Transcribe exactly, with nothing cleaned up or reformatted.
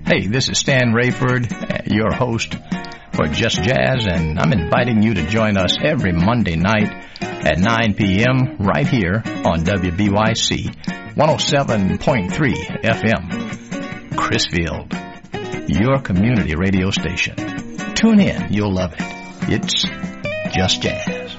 Hey, this is Stan Rayford, your host for Just Jazz, and I'm inviting you to join us every Monday night at nine p.m. right here on W B Y C one oh seven point three F M. Chrisfield, your community radio station. Tune in, you'll love it. It's Just Jazz.